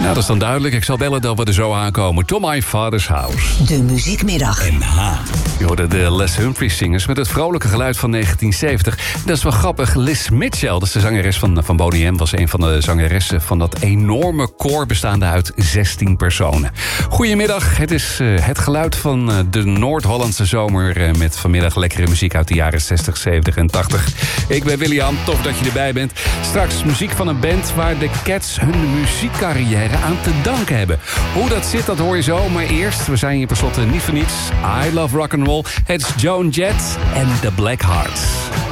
Nou, dat is dan duidelijk. Ik zal bellen dat we er zo aankomen. To My Father's House. De muziekmiddag. NH. Je hoorde de Les Humphries zingers met het vrolijke geluid van 1970. Dat is wel grappig. Liz Mitchell, dat is de zangeres van Boney M, was een van de zangeressen van dat enorme koor bestaande uit 16 personen. Goedemiddag, het is het geluid van de Noord-Hollandse zomer met vanmiddag lekkere muziek uit de jaren 60, 70 en 80. Ik ben William, tof dat je erbij bent. Straks muziek van een band waar de Cats hun muziekcarrière aan te danken hebben. Hoe dat zit, dat hoor je zo. Maar eerst, we zijn hier per slot niet voor niets. I love rock'n'roll. Het is Joan Jett en The Black Hearts.